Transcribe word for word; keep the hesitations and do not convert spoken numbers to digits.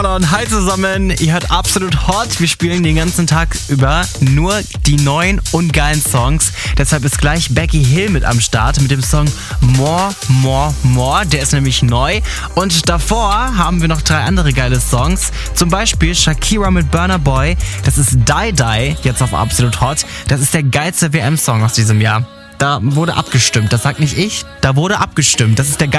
Und hi zusammen, ihr hört Absolut Hot. Wir spielen den ganzen Tag über nur die neuen und geilen Songs. Deshalb ist gleich Becky Hill mit am Start mit dem Song More, More, More. Der ist nämlich neu. Und davor haben wir noch drei andere geile Songs. Zum Beispiel Shakira mit Burna Boy. Das ist Die Die, jetzt auf Absolut Hot. Das ist der geilste W M-Song aus diesem Jahr. Da wurde abgestimmt. Das sagt nicht ich. Da wurde abgestimmt. Das ist der geilste